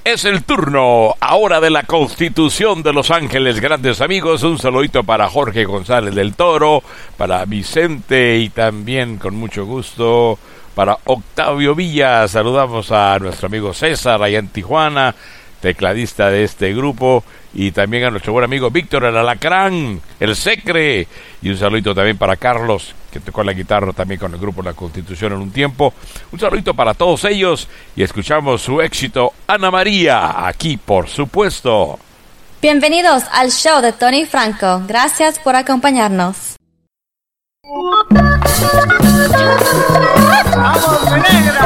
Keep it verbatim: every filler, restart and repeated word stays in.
Es el turno ahora de la Constitución de Los Ángeles, grandes amigos. Un saludito para Jorge González del Toro, para Vicente y también con mucho gusto para Octavio Villa. Saludamos a nuestro amigo César allá en Tijuana, tecladista de este grupo, y también a nuestro buen amigo Víctor el Alacrán, el Secre, y un saludito también para Carlos, que tocó la guitarra también con el grupo La Constitución en un tiempo. Un saludito para todos ellos y escuchamos su éxito Ana María, aquí por supuesto. Bienvenidos al show de Tony Franco, gracias por acompañarnos. ¡Vamos, negra!